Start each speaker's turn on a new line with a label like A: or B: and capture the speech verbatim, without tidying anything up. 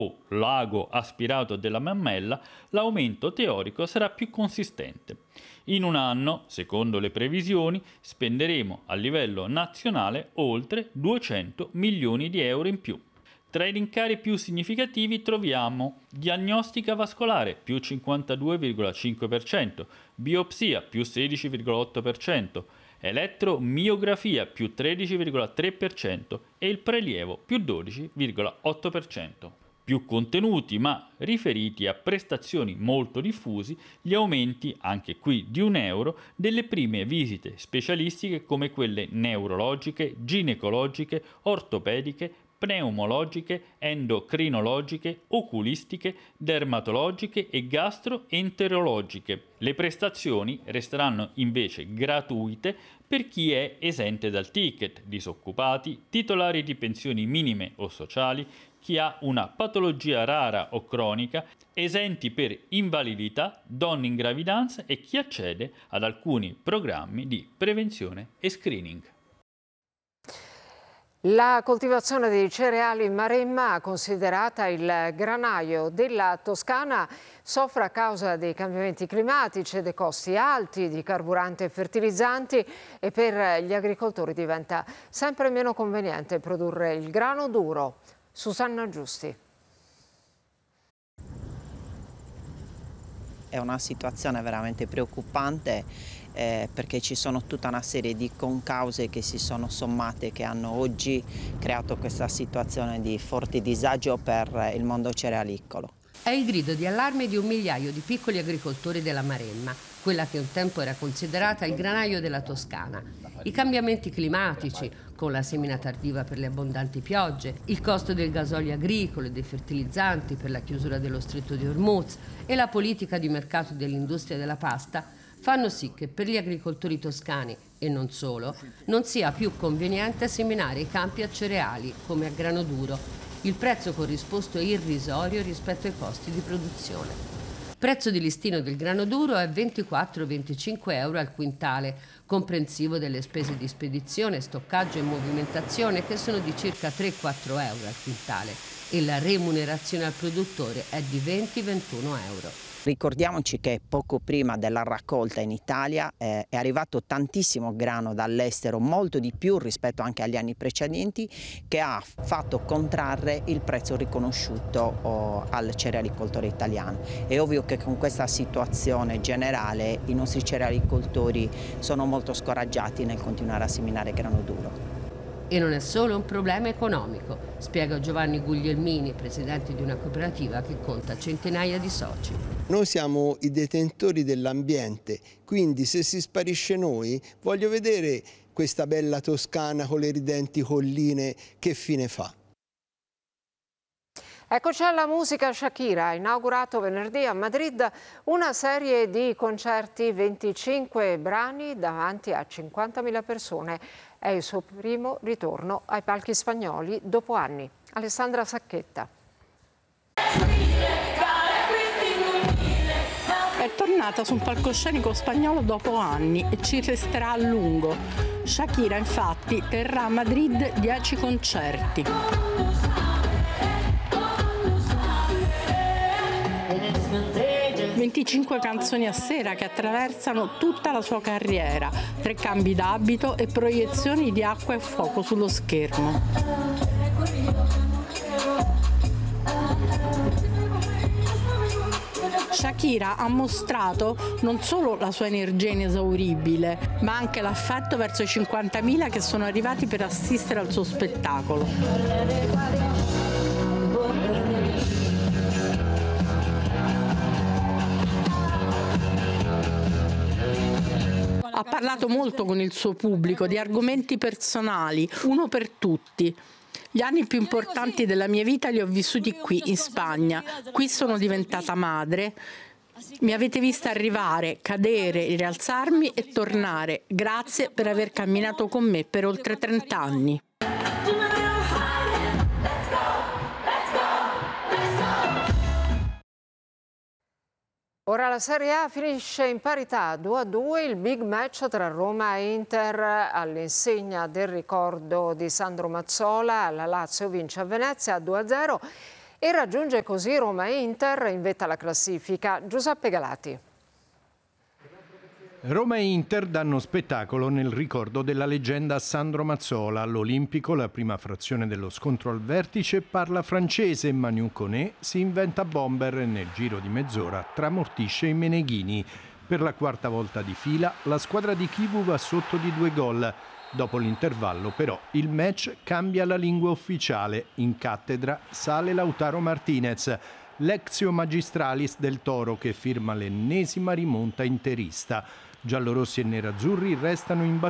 A: o l'ago aspirato della mammella, l'aumento teorico sarà più consistente. In un anno, secondo le previsioni, spenderemo a livello nazionale oltre duecento milioni di euro in più. Tra i rincari più significativi troviamo diagnostica vascolare più cinquantadue virgola cinque per cento, biopsia più sedici virgola otto per cento, elettromiografia più tredici virgola tre per cento e il prelievo più dodici virgola otto per cento. Più contenuti, ma riferiti a prestazioni molto diffusi, gli aumenti, anche qui di un euro, delle prime visite specialistiche come quelle neurologiche, ginecologiche, ortopediche, pneumologiche, endocrinologiche, oculistiche, dermatologiche e gastroenterologiche. Le prestazioni resteranno invece gratuite per chi è esente dal ticket, disoccupati, titolari di pensioni minime o sociali, chi ha una patologia rara o cronica, esenti per invalidità, donne in gravidanza e chi accede ad alcuni programmi di prevenzione e screening.
B: La coltivazione di cereali in Maremma, considerata il granaio della Toscana, soffre a causa dei cambiamenti climatici e dei costi alti di carburante e fertilizzanti e per gli agricoltori diventa sempre meno conveniente produrre il grano duro. Susanna Giusti.
C: È una situazione veramente preoccupante eh, perché ci sono tutta una serie di concause che si sono sommate che hanno oggi creato questa situazione di forte disagio per il mondo cerealicolo.
D: È il grido di allarme di un migliaio di piccoli agricoltori della Maremma, quella che un tempo era considerata il granaio della Toscana. I cambiamenti climatici, con la semina tardiva per le abbondanti piogge, il costo del gasolio agricolo e dei fertilizzanti per la chiusura dello stretto di Hormuz e la politica di mercato dell'industria della pasta fanno sì che per gli agricoltori toscani, e non solo, non sia più conveniente seminare i campi a cereali come a grano duro. Il prezzo corrisposto è irrisorio rispetto ai costi di produzione. Prezzo di listino del grano duro è ventiquattro venticinque euro al quintale, comprensivo delle spese di spedizione, stoccaggio e movimentazione che sono di circa tre quattro euro al quintale e la remunerazione al produttore è di venti ventuno euro.
C: Ricordiamoci che poco prima della raccolta in Italia eh, è arrivato tantissimo grano dall'estero, molto di più rispetto anche agli anni precedenti, che ha fatto contrarre il prezzo riconosciuto oh, al cerealicoltore italiano. È ovvio che con questa situazione generale i nostri cerealicoltori sono molto scoraggiati nel continuare a seminare grano duro.
D: E non è solo un problema economico, spiega Giovanni Guglielmini, presidente di una cooperativa che conta centinaia di soci.
E: Noi siamo i detentori dell'ambiente, quindi se si sparisce noi, voglio vedere questa bella Toscana con le ridenti colline che fine fa.
B: Eccoci alla musica. Shakira ha inaugurato venerdì a Madrid una serie di concerti, venticinque brani davanti a cinquantamila persone. È il suo primo ritorno ai palchi spagnoli dopo anni. Alessandra Sacchetta.
F: È tornata su un palcoscenico spagnolo dopo anni e ci resterà a lungo. Shakira infatti terrà a Madrid dieci concerti. venticinque canzoni a sera che attraversano tutta la sua carriera, tre cambi d'abito e proiezioni di acqua e fuoco sullo schermo. Shakira ha mostrato non solo la sua energia inesauribile, ma anche l'affetto verso i cinquantamila che sono arrivati per assistere al suo spettacolo. Ha parlato molto con il suo pubblico di argomenti personali, uno per tutti. Gli anni più importanti della mia vita li ho vissuti qui, in Spagna. Qui sono diventata madre. Mi avete vista arrivare, cadere, rialzarmi e tornare. Grazie per aver camminato con me per oltre trent'anni.
B: Ora la Serie A finisce in parità due a due, il big match tra Roma e Inter all'insegna del ricordo di Sandro Mazzola. La Lazio vince a Venezia due a zero e raggiunge così Roma e Inter in vetta alla classifica. Giuseppe Galati.
G: Roma e Inter danno spettacolo nel ricordo della leggenda Sandro Mazzola. All'Olimpico, la prima frazione dello scontro al vertice, parla francese. Manu Koné si inventa bomber e nel giro di mezz'ora tramortisce i Meneghini. Per la quarta volta di fila la squadra di Chivu va sotto di due gol. Dopo l'intervallo però il match cambia la lingua ufficiale. In cattedra sale Lautaro Martinez, l'exio magistralis del Toro, che firma l'ennesima rimonta interista. Giallorossi e nerazzurri restano imbattuti